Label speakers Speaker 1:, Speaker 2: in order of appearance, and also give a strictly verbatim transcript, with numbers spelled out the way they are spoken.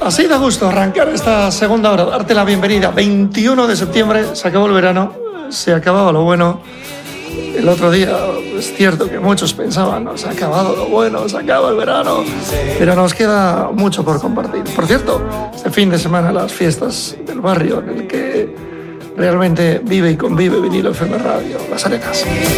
Speaker 1: Así da gusto arrancar esta segunda hora, darte la bienvenida. veintiuno de septiembre, se acabó el verano, se acababa lo bueno. El otro día es cierto que muchos pensaban, no, se ha acabado lo bueno, se acaba el verano, pero nos queda mucho por compartir. Por cierto, este fin de semana las fiestas del barrio en el que realmente vive y convive Vinilo F M Radio, Las Arenas.